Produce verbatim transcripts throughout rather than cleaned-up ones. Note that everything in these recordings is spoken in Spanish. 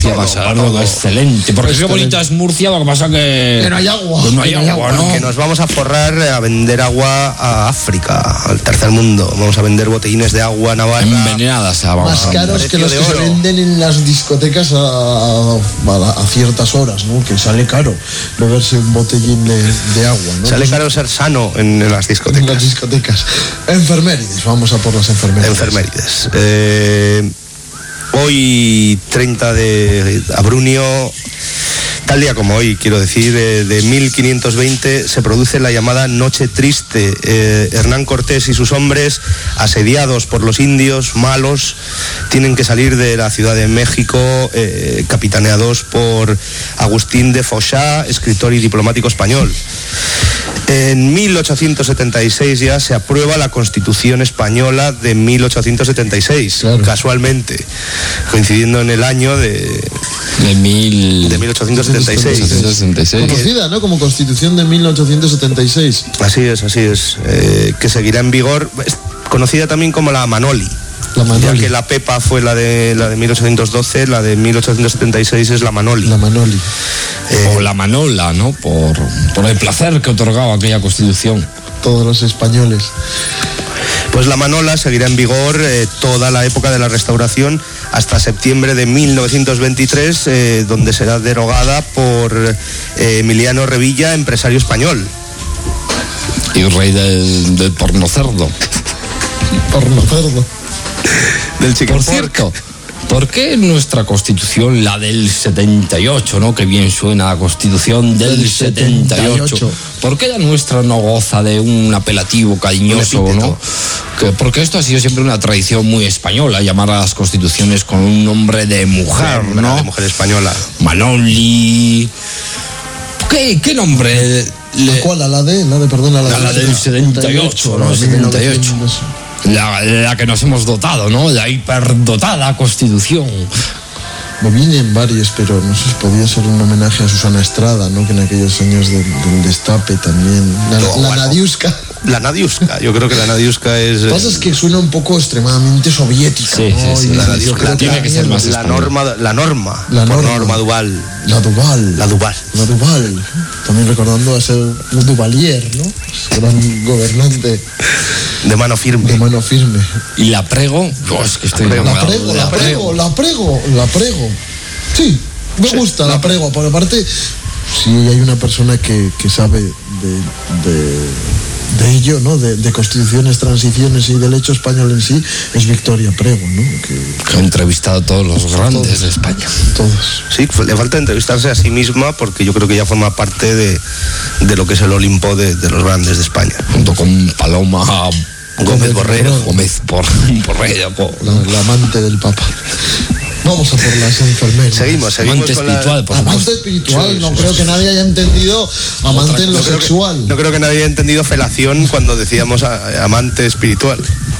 Murcia va a ser algo excelente. Porque qué bonita es Murcia, lo que pasa que... Que no hay agua. Pues no hay agua, ¿no? Que nos vamos a forrar a vender agua a África, al tercer mundo. Vamos a vender botellines de agua navarra. Envenenadas. Vamos Más a caros que los que se venden en las discotecas a, a, a ciertas horas, ¿no? Que sale caro beberse un botellín de, de agua, ¿no? Sale caro ser sano en, en las discotecas. En las discotecas. Enfermerides, vamos a por las enfermerides. Enfermerides. Eh, hoy, treinta de Abrunio, tal día como hoy, quiero decir, eh, de mil quinientos veinte, se produce la llamada Noche Triste. Eh, Hernán Cortés y sus hombres, asediados por los indios malos, tienen que salir de la Ciudad de México, eh, capitaneados por Agustín de Foixá, escritor y diplomático español. En mil ochocientos setenta y seis ya se aprueba la Constitución Española de mil ochocientos setenta y seis, claro. Casualmente, coincidiendo en el año de, de, mil... de mil ochocientos setenta y seis. Conocida, ¿no? Como Constitución de mil ochocientos setenta y seis. Así es, así es, eh, que seguirá en vigor, es conocida también como la Manoli. La Manoli. Ya que la Pepa fue la de la de mil ochocientos doce, la de mil ochocientos setenta y seis es la Manoli. La Manoli. Eh, o la Manola, ¿no? Por, por el placer que otorgaba aquella Constitución. Todos los españoles. Pues la Manola seguirá en vigor eh, toda la época de la Restauración hasta septiembre de mil novecientos veintitrés, eh, donde será derogada por eh, Emiliano Revilla, empresario español. Y rey del, del pornocerdo. Pornocerdo. Del chicken Por cierto, ¿por qué nuestra Constitución, la del setenta y ocho, ¿no? Que bien suena la Constitución del, del setenta y ocho. setenta y ocho. ¿Por qué la nuestra no goza de un apelativo cariñoso, ¿no? Que, porque esto ha sido siempre una tradición muy española, llamar a las constituciones con un nombre de mujer, sí, ¿no? De mujer española. Manoli. ¿Qué, qué nombre? Le... ¿A cuál? ¿La, la de? La de, perdón, la, la, la del setenta y ocho, ¿no? setenta y ocho. La, la que nos hemos dotado, ¿no? La hiperdotada Constitución. Me vienen varios, pero no sé si podía ser un homenaje a Susana Estrada, ¿no? Que en aquellos años de, del destape también. La, no, la bueno, Nadiuska. La Nadiuska, yo creo que la Nadiuska es... Lo que pasa es que suena un poco extremadamente soviética, sí, ¿no? Sí, sí, la Nadiuska tiene que, que ser más la norma, la norma, la norma, norma Duval. La Duval. La Duval. La Duval. También recordando a ser un Duvalier, ¿no? Gran gobernante. De mano firme. De mano firme. Y la Prego, oh, es que estoy la prego, la prego, la prego, la prego, la prego. Sí, me sí, gusta la prego, por aparte, si hay una persona que, que sabe de, de, de ello, ¿no? De, de constituciones, transiciones y del hecho español en sí, es Victoria Prego, ¿no? Que, que ha entrevistado a todos los grandes todos, de España. Todos. Sí, le falta entrevistarse a sí misma porque yo creo que ya forma parte de, de lo que es el Olimpo de, de los grandes de España. Junto con Paloma Gómez Borrero. Gómez Borrero. La, la amante del Papa. Vamos a por las enfermeras. Seguimos, seguimos. Amante con espiritual, la... por Amante espiritual, sí, no sí, creo sí. que nadie haya entendido amante en lo no sexual. Que, no creo que nadie haya entendido felación cuando decíamos a, amante espiritual.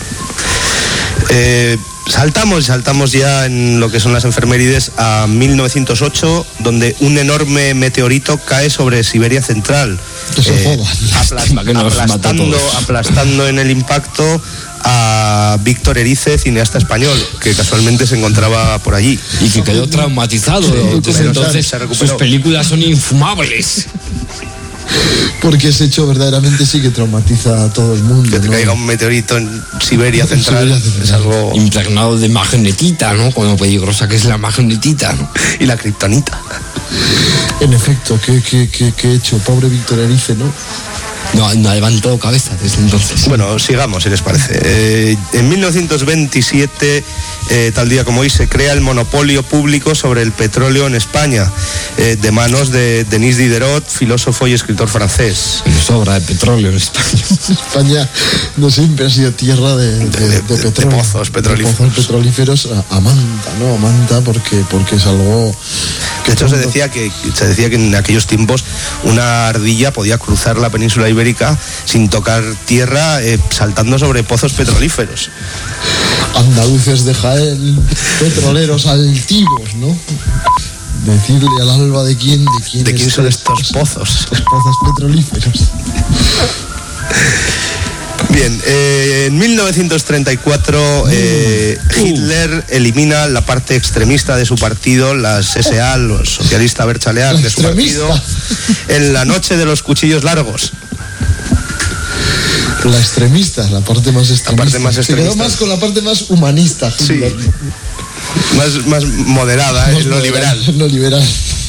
Eh, saltamos, saltamos ya en lo que son las enfermerides a mil novecientos ocho, donde un enorme meteorito cae sobre Siberia Central. Que se eh, jodan. aplas, aplastando, aplastando en el impacto a Víctor Erice, cineasta español, que casualmente se encontraba por allí. Y que quedó traumatizado. Sí, desde entonces sus películas son infumables. Porque ese hecho verdaderamente sí que traumatiza a todo el mundo. Que te ¿no? caiga un meteorito en Siberia Central, Siberia Central es algo... impregnado de magnetita, ¿no? Como peligrosa que es la magnetita, ¿no? Y la kriptonita. En efecto, qué, qué, qué, qué hecho, pobre Víctor Erice, ¿no? No, no ha levantado cabeza desde entonces. Bueno, sigamos, si les parece. Eh, en mil novecientos veintisiete, eh, tal día como hoy, se crea el monopolio público sobre el petróleo en España, eh, de manos de Denis Diderot, filósofo y escritor francés. Y sobra de petróleo en España. España no siempre ha sido tierra de, de, de, de, de petróleo. De pozos petrolíferos. De pozos petrolíferos a, a manta, ¿no? A manta porque, porque es algo... De hecho, se decía que, se decía que en aquellos tiempos una ardilla podía cruzar la península ibérica sin tocar tierra, eh, saltando sobre pozos petrolíferos. Andaluces de Jaén, petroleros altivos, ¿no? Decirle al alba de quién, de quién, ¿De quién son estos pozos. Estos pozos petrolíferos. Bien, eh, en mil novecientos treinta y cuatro eh, Hitler elimina la parte extremista de su partido, las S A, los socialistas Berchalear de su partido, en la noche de los cuchillos largos. La extremista, la parte más extremista. La parte más extremista. Se quedó más con la parte más humanista, Hitler. Sí. Más, más moderada, más eh, no liberal. No liberal.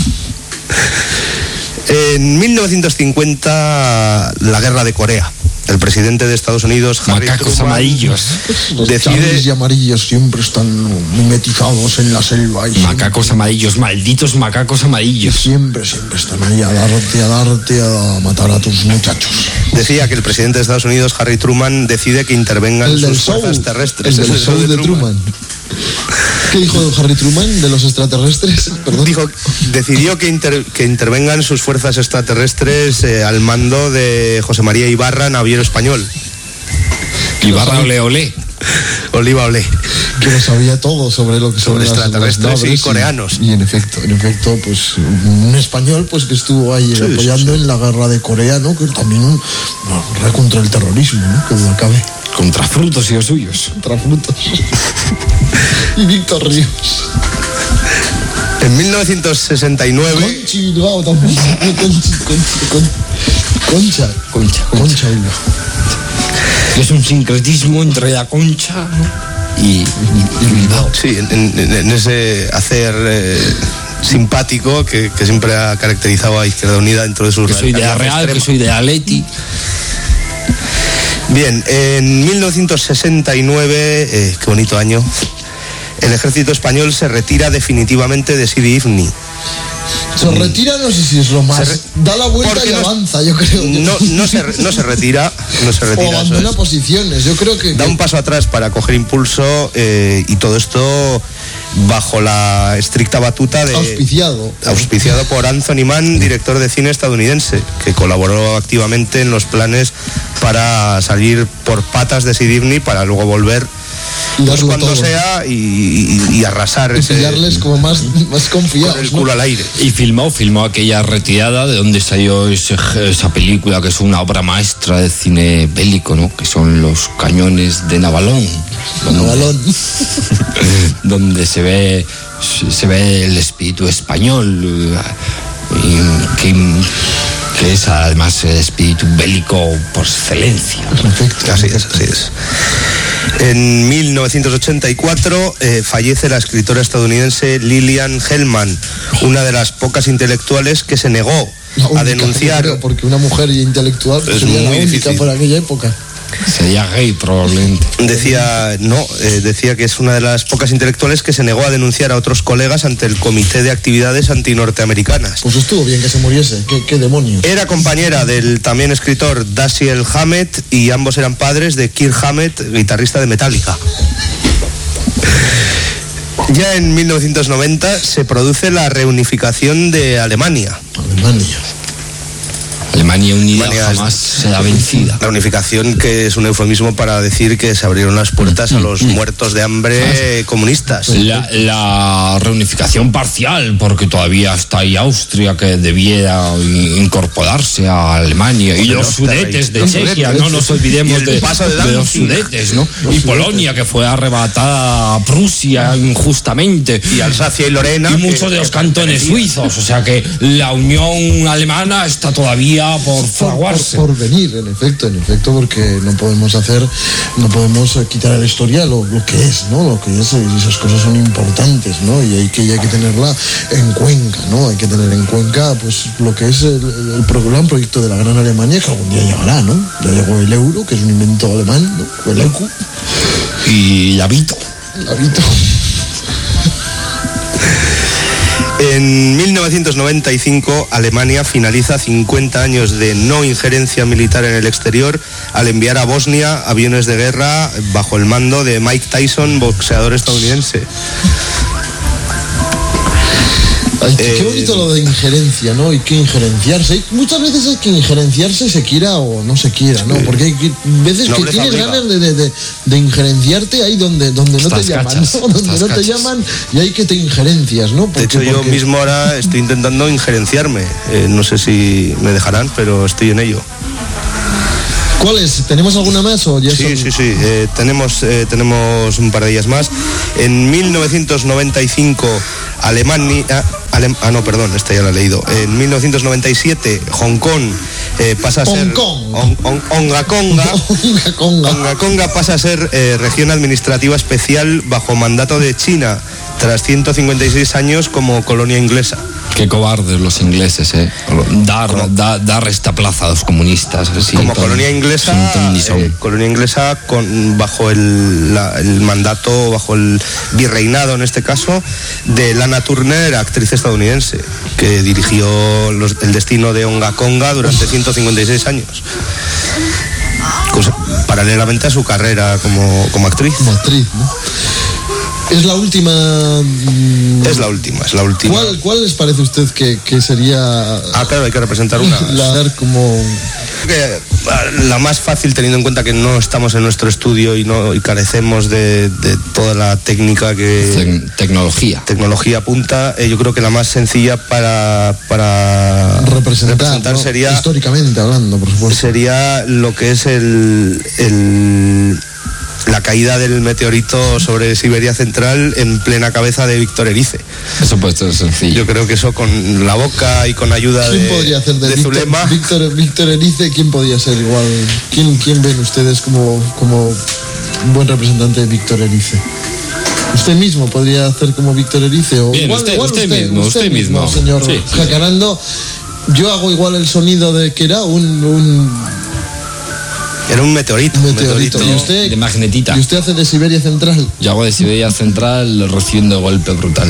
En mil novecientos cincuenta, la guerra de Corea. El presidente de Estados Unidos, Harry Macacos Truman, amarillos. Los decide... y amarillos siempre están mimetizados en la selva. Y macacos siempre, amarillos, malditos macacos amarillos. Siempre, siempre están ahí a darte, a darte, a matar a tus muchachos. Decía que el presidente de Estados Unidos, Harry Truman, decide que intervengan el sus show, fuerzas terrestres. El del show de, de Truman. Truman. ¿Qué dijo Harry Truman de los extraterrestres? Perdón. Dijo, decidió que, inter, que intervengan sus fuerzas extraterrestres eh, al mando de José María Ibarra, naviero español. Ibarra ole ole. Oliva ole. Que lo sabía todo sobre lo que sobre las, extraterrestres las y coreanos. Y, y en efecto, en efecto, pues un español pues que estuvo ahí sí, apoyando sí, sí. en la guerra de Corea, ¿no? Que también un no, contra el terrorismo, ¿no? Que duda cabe. Contra Frutos y los suyos. Contra Frutos. Y Víctor Ríos. En mil novecientos sesenta y nueve. Conchi Bilbao también. Conchi, Conchi, Concha. Concha. Concha Bilbao. Es un sincretismo entre la Concha, ¿no? y, y, y Bilbao. Sí, en, en, en ese hacer eh, simpático que, que siempre ha caracterizado a Izquierda Unida dentro de sus... Que soy de la Real, extrema. Que soy de Atleti. Bien, en mil novecientos sesenta y nueve, eh, qué bonito año, el ejército español se retira definitivamente de Sidi Ifni. Se retira, no sé si es lo más. Re... Da la vuelta y no, avanza, yo creo. Que... No, no, se, no se retira, no se retira. O abandona posiciones, yo creo que. Da que... un paso atrás para coger impulso eh, y todo esto bajo la estricta batuta de. Auspiciado. Auspiciado por Anthony Mann, director de cine estadounidense, que colaboró activamente en los planes para salir por patas de Sidi Ifni para luego volver. Pues cuando todo. sea y, y, y arrasar y ese, pillarles como más, más confiados, con el culo ¿no? al aire. Y filmó, filmó aquella retirada de donde salió ese, esa película que es una obra maestra de cine bélico, ¿no? Que son Los cañones de Navalón. Donde, Navalón. Donde se ve se ve el espíritu español y que, que es además el espíritu bélico por excelencia. Perfecto. Así es, así es. En mil novecientos ochenta y cuatro eh, fallece la escritora estadounidense Lillian Hellman, una de las pocas intelectuales que se negó única, a denunciar. Creo, porque una mujer intelectual pues, sería la única difícil. Por aquella época. Sería gay probablemente. Decía, no, eh, decía que es una de las pocas intelectuales que se negó a denunciar a otros colegas ante el Comité de Actividades Antinorteamericanas. Pues estuvo bien que se muriese, qué, qué demonios. Era compañera del también escritor Dashiell Hammett y ambos eran padres de Kirk Hammett, guitarrista de Metallica. Ya en mil novecientos noventa se produce la reunificación de Alemania. Alemania. Alemania unida Alemania jamás será vencida. La unificación, que es un eufemismo para decir que se abrieron las puertas a los muertos de hambre comunistas. La, la reunificación parcial, porque todavía está ahí Austria, que debiera incorporarse a Alemania. Y los sudetes de Chequia, no nos olvidemos de, de los sudetes, ¿no? Y Polonia, que fue arrebatada a Prusia injustamente. Y Alsacia y Lorena. Y muchos de los cantones suizos. O sea que la Unión Alemana está todavía por fraguarse. Por, por, por venir, en efecto, en efecto, porque no podemos hacer, no podemos quitar a la historia lo, lo que es, ¿no? Lo que es, y esas cosas son importantes, ¿no? Y hay que, y hay que tenerla en cuenca, ¿no? Hay que tener en cuenca, pues, lo que es el, el, el gran proyecto de la Gran Alemania, que algún día llegará, ¿no? Ya llegó el euro, que es un invento alemán, ¿no? El ecu. Y la Vito. La Vito. En mil novecientos noventa y cinco, Alemania finaliza cincuenta años de no injerencia militar en el exterior al enviar a Bosnia aviones de guerra bajo el mando de Mike Tyson, boxeador estadounidense. Ay, eh, qué bonito lo de injerencia, ¿no? Hay que injerenciarse. Muchas veces hay que injerenciarse, se quiera o no se quiera, ¿no? Porque hay veces que tienes ganas de, de, de injerenciarte ahí donde, donde no te llaman, ¿no? Donde no te llaman y hay que te injerencias, ¿no? Porque, de hecho, yo porque... mismo ahora estoy intentando injerenciarme. Eh, no sé si me dejarán, pero estoy en ello. ¿Cuáles? ¿Tenemos alguna más o ya Sí, son... sí, sí, eh, tenemos, eh, tenemos un par de ellas más. En mil novecientos noventa y cinco, Alemania... Alem, ah, no, perdón, esta ya la he leído. En mil novecientos noventa y siete, Hong Kong eh, pasa a ser... Hong Kong. On, on, Onga Konga. Onga Konga. Onga Konga pasa a ser eh, región administrativa especial bajo mandato de China, tras ciento cincuenta y seis años como colonia inglesa. Qué cobardes los ingleses, ¿eh? Dar, da, dar esta plaza a los comunistas. Así, como con, colonia inglesa, eh, colonia inglesa con, bajo el, la, el mandato, bajo el virreinado en este caso, de Lana Turner, actriz estadounidense, que dirigió los, el destino de Onga Konga durante ciento cincuenta y seis años. Cosa, paralelamente a su carrera como, como actriz. Como actriz, ¿no? Es la última... Es la última, es la última. ¿Cuál, cuál les parece a usted que, que sería... Ah, claro, hay que representar una. La, como... Que la más fácil, teniendo en cuenta que no estamos en nuestro estudio y no y carecemos de, de toda la técnica que... Te- tecnología. Tecnología punta, eh, yo creo que la más sencilla para, para representar, representar ¿no? sería... Históricamente hablando, por supuesto. Sería lo que es el... el la caída del meteorito sobre Siberia Central en plena cabeza de Víctor Erice. Eso puede ser sencillo. Yo creo que eso con la boca y con ayuda ¿Quién de, podría hacer de, de Víctor, Zulema. Víctor, Víctor Erice? ¿Quién podría ser igual? ¿Quién, quién ven ustedes como, como un buen representante de Víctor Erice? ¿Usted mismo podría hacer como Víctor Erice? O Bien, igual, usted, igual usted, usted mismo, usted mismo. Señor Sí, sí. Jacarando, yo hago igual el sonido de que era un... un Era un meteorito. Un un meteorito. meteorito. ¿Y usted, de magnetita. ¿Y usted hace de Siberia Central? Yo hago de Siberia Central recibiendo golpe brutal.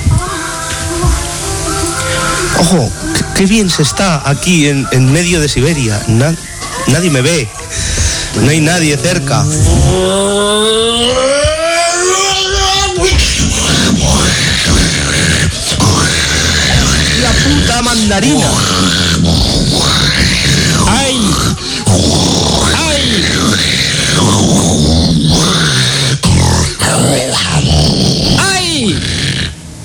Ojo, qué, qué bien se está aquí en, en medio de Siberia. Na- nadie me ve. No hay nadie cerca. La puta mandarina.